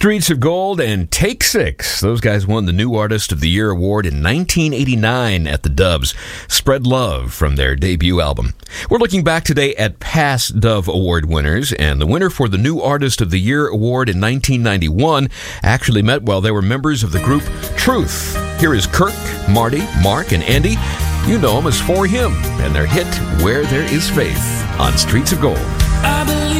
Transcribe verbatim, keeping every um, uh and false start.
Streets of Gold and Take Six. Those guys won the New Artist of the Year award in nineteen eighty-nine at the Doves. Spread Love from their debut album. We're looking back today at past Dove Award winners, and the winner for the New Artist of the Year award in nineteen ninety-one actually met while they were members of the group Truth. Here is Kirk, Marty, Mark, and Andy. You know them as For Him and their hit Where There Is Faith on Streets of Gold. I